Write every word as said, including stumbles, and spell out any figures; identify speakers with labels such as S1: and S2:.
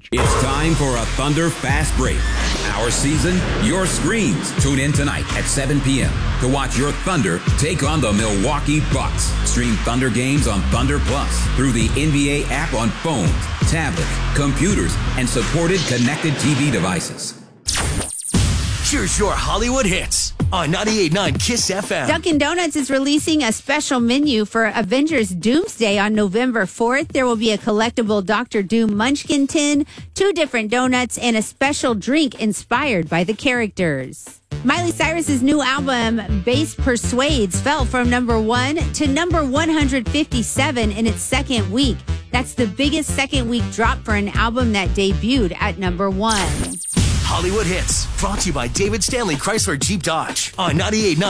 S1: It's time for a Thunder Fast Break. Our season, your screens. Tune in tonight at seven p.m. to watch your Thunder take on the Milwaukee Bucks. Stream Thunder games on Thunder Plus through the N B A app on phones, tablets, computers, and supported connected T V devices.
S2: Here's your Hollywood hits on ninety-eight point nine KISS F M.
S3: Dunkin' Donuts is releasing a special menu for Avengers Doomsday on November fourth. There will be a collectible Doctor Doom Munchkin tin, two different donuts, and a special drink inspired by the characters. Miley Cyrus's new album, Bass Persuades, fell from number one to number one hundred fifty-seven in its second week. That's the biggest second week drop for an album that debuted at number one.
S2: Hollywood hits, brought to you by David Stanley Chrysler Jeep Dodge on ninety-eight point nine